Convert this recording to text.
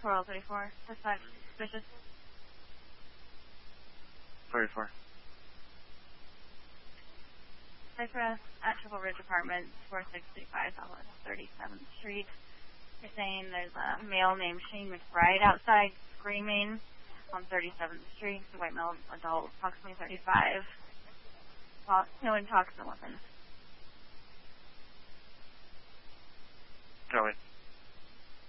434. Suspect suspicious. 34. Cypress at Triple Ridge Apartments, 4635 Southwest 37th Street. You're saying there's a male named Shane McBride outside screaming on 37th Street. The white male adult, approximately 35. Well, no intoxicant weapons. Go ahead.